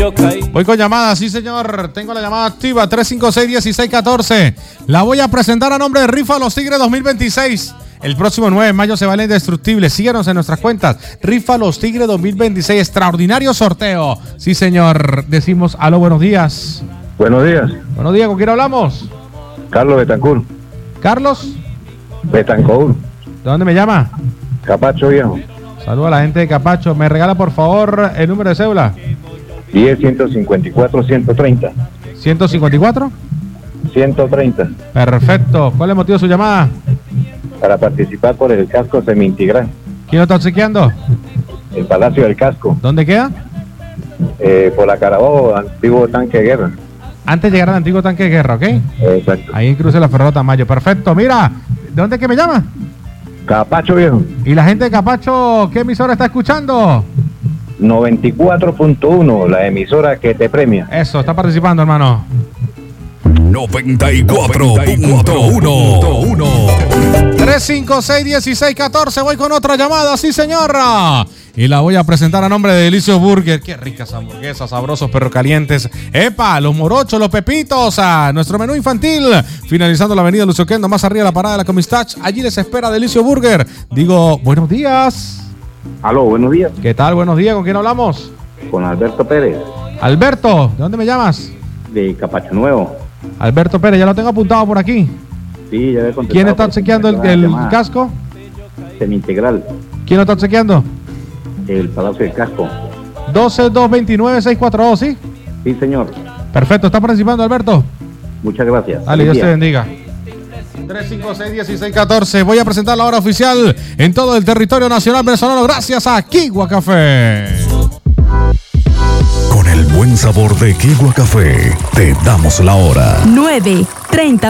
Voy con llamadas, sí señor, tengo la llamada activa, 356-1614. La voy a presentar a nombre de Rifa Los Tigres 2026. El próximo 9 de mayo se va la Indestructible. Síganos en nuestras cuentas. Rifa Los Tigres 2026. Extraordinario sorteo. Sí, señor. Decimos, aló, buenos días. Buenos días. Buenos días, ¿con quién hablamos? Carlos Betancourt. ¿Carlos? Betancourt. ¿De dónde me llama? Capacho Viejo. Saludos a la gente de Capacho. ¿Me regala, por favor, el número de cédula? 10-154-130. ¿154? 130. Perfecto. ¿Cuál es el motivo de su llamada? Para participar por el casco semi-integral. ¿Quién lo está obsequiando? El Palacio del Casco. ¿Dónde queda? Por la Carabobo, antiguo tanque de guerra. Antes de llegar al antiguo tanque de guerra, ¿ok? Exacto. Ahí en Cruce la Ferrota Tamayo. Perfecto. Mira, ¿de dónde es que me llama? Capacho Viejo. ¿Y la gente de Capacho qué emisora está escuchando? 94.1, la emisora que te premia. Eso, está participando, hermano. 94.1. 356-1614. Voy con otra llamada, sí, señora. Y la voy a presentar a nombre de Delicious Burger. Qué ricas hamburguesas, sabrosos perros calientes. ¡Epa! Los morochos, los pepitos. Nuestro menú infantil. Finalizando la avenida Lucio Quendo, más arriba de la parada de la Comistach. Allí les espera Delicious Burger. Digo, buenos días. Aló, buenos días. ¿Qué tal? Buenos días. ¿Con quién hablamos? Con Alberto Pérez. Alberto, ¿de dónde me llamas? De Capacho Nuevo. Alberto Pérez, ya lo tengo apuntado por aquí. Sí, ya he contestado. ¿Quién está obsequiando el casco? Semi-integral. ¿Quién lo está obsequiando? El Palacio del Casco. 12-229-642, ¿sí? Sí, señor. Perfecto, está participando, Alberto. Muchas gracias. Dale, Dios te bendiga. 356-1614. Voy a presentar la hora oficial en todo el territorio nacional venezolano gracias a Kigua Café. Con el buen sabor de Kigua Café, te damos la hora. 9:30.